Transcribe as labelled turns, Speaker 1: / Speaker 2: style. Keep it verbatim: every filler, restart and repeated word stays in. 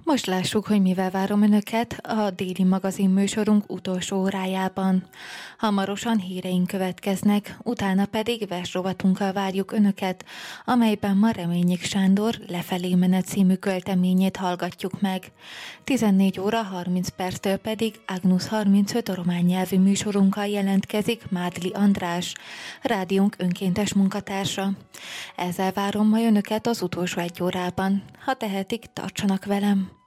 Speaker 1: Most lássuk, hogy mivel várom Önöket a déli magazin műsorunk utolsó órájában. Hamarosan híreink következnek, utána pedig versrovatunkkal várjuk Önöket, amelyben ma Reményik Sándor Lefelé menet című költeményét hallgatjuk meg. tizennégy óra harminc perctől pedig Agnus harmincöt román nyelvű műsorunkkal jelentkezik Mádli András, rádiónk önkéntes munkatársa. Ezzel várom ma Önöket az utolsó egy órában. Ha tehetik, tartsanak velem!